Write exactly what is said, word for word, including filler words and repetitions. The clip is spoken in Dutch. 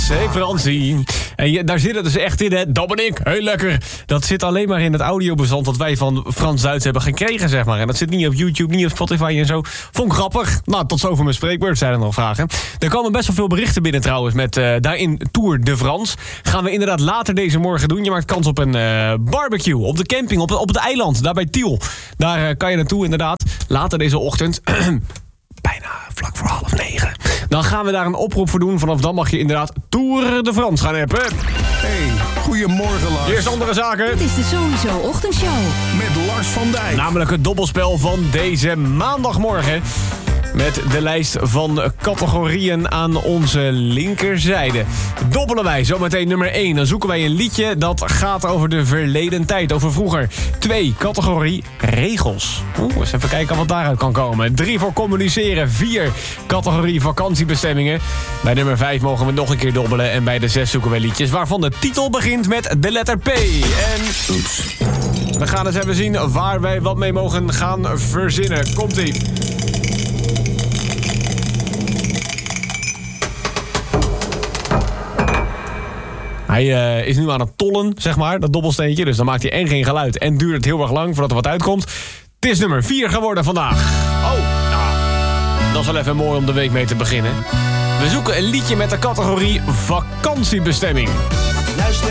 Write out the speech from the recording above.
Frans. Hé, hey, Fransie. En je, daar zit het dus echt in, hè. Dat ben ik. Heel lekker. Dat zit alleen maar in het audiobezand dat wij van Frans-Duits hebben gekregen, zeg maar. En dat zit niet op YouTube, niet op Spotify en zo. Vond ik grappig. Nou, tot zover mijn spreekbeurt, zijn er nog vragen. Er komen best wel veel berichten binnen trouwens met uh, daarin Tour de France. Gaan we inderdaad later deze morgen doen. Je maakt kans op een uh, barbecue op de camping, op, op het eiland, daar bij Tiel. Daar uh, kan je naartoe inderdaad. Later deze ochtend... Bijna vlak voor half negen. Dan gaan we daar een oproep voor doen. Vanaf dan mag je inderdaad Tour de France gaan appen. Hey, goedemorgen Lars. Eerst andere zaken. Het is de Sowieso Ochtendshow. Met Lars van Dijk. Namelijk het dobbelspel van deze maandagmorgen. Met de lijst van categorieën aan onze linkerzijde. Dobbelen wij zometeen nummer één. Dan zoeken wij een liedje dat gaat over de verleden tijd, over vroeger. twee, categorie regels. Oeh, eens even kijken wat daaruit kan komen. drie voor communiceren. vier, categorie vakantiebestemmingen. Bij nummer vijf mogen we nog een keer dobbelen. En bij de zes zoeken wij liedjes waarvan de titel begint met de letter P. En oeps. We gaan eens even zien waar wij wat mee mogen gaan verzinnen. Komt-ie. Hij uh, is nu aan het tollen, zeg maar, dat dobbelsteentje. Dus dan maakt hij en geen geluid en duurt het heel erg lang voordat er wat uitkomt. Het is nummer vier geworden vandaag. Oh, nou, dat is wel even mooi om de week mee te beginnen. We zoeken een liedje met de categorie vakantiebestemming. Luister